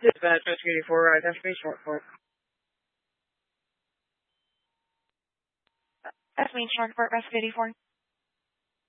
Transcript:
Dispatch, Rescue 84, right, information report. Information report, Rescue 84.